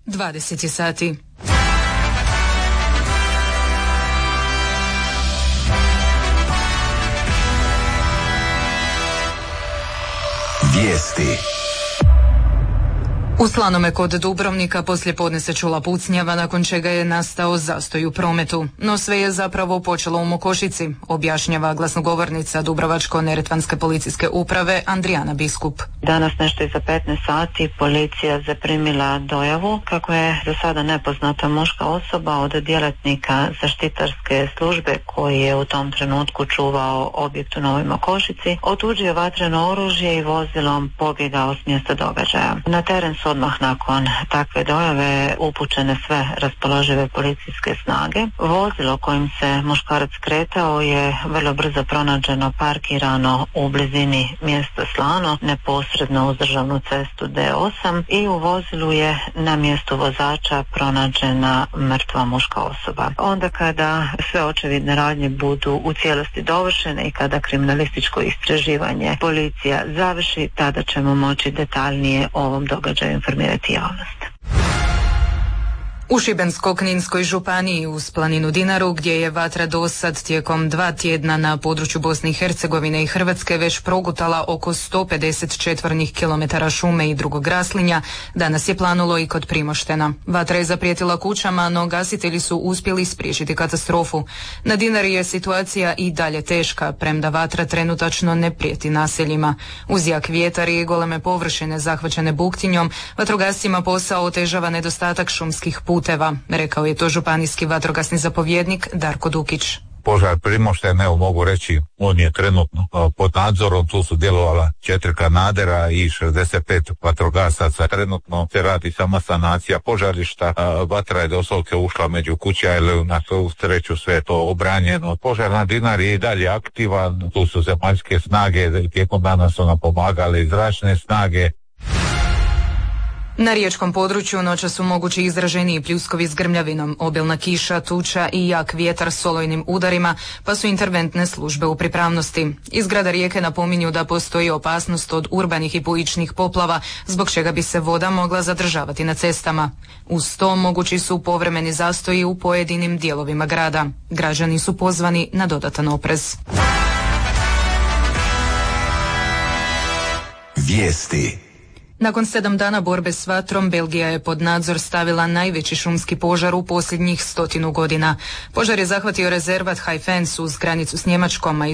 20 sati. Vijesti. U Slanome kod Dubrovnika poslijepodne se čula pucnjava nakon čega je nastao zastoj u prometu. No sve je zapravo počelo u Mokošici, objašnjava glasnogovornica Dubrovačko-neretvanske policijske uprave Andrijana Biskup. Danas nešto iza 15 sati policija zaprimila dojavu kako je za sada nepoznata muška osoba od djelatnika zaštitarske službe koji je u tom trenutku čuvao objekt u Novoj Mokošici, otuđio vatreno oružje i vozilom pobjegao s mjesta događaja. Na teren su odmah nakon takve dojave upućene sve raspoložive policijske snage. Vozilo kojim se muškarac kretao je vrlo brzo pronađeno parkirano u blizini mjesta Slano, neposredno uz državnu cestu D8, i u vozilu je na mjestu vozača pronađena mrtva muška osoba. Onda kada sve očevidne radnje budu u cijelosti dovršene i kada kriminalističko istraživanje policija završi, tada ćemo moći detaljnije o ovom događaju informirati javnost. U Šibensko-kninskoj županiji uz planinu Dinaru, gdje je vatra dosad tijekom 2 tjedna na području Bosne i Hercegovine i Hrvatske već progutala oko 150 četvornih kilometara šume i drugog raslinja, danas je planulo i kod Primoštena. Vatra je zaprijetila kućama, no gasitelji su uspjeli spriječiti katastrofu. Na Dinari je situacija i dalje teška, premda vatra trenutačno ne prijeti naseljima. Uz jak vjetar i goleme površine zahvaćene buktinjom, vatrogascima posao otežava nedostatak šumskih puteva, rekao je to županijski vatrogasni zapovjednik Darko Dukić. Požar Primošten, evo mogu reći, on je trenutno pod nadzorom, tu su djelovala 4 kanadera i 65 vatrogasaca. Trenutno se radi sama sanacija požarišta, vatra je doslovce ušla među kuće, ali na svu sreću sve je to obranjeno. Požar na Dinari je i dalje aktivan, tu su zemaljske snage, tijekom dana su nam pomagali zračne snage. Na riječkom području noćas su mogući izraženiji pljuskovi s grmljavinom, obilna kiša, tuča i jak vjetar s olujnim udarima, pa su interventne službe u pripravnosti. Iz grada Rijeke napominju da postoji opasnost od urbanih i bujičnih poplava, zbog čega bi se voda mogla zadržavati na cestama. Uz to mogući su povremeni zastoji u pojedinim dijelovima grada. Građani su pozvani na dodatan oprez. Vijesti. Nakon 7 dana borbe s vatrom, Belgija je pod nadzor stavila najveći šumski požar u posljednjih 100 godina. Požar je zahvatio rezervat Haifens uz granicu s Njemačkom, a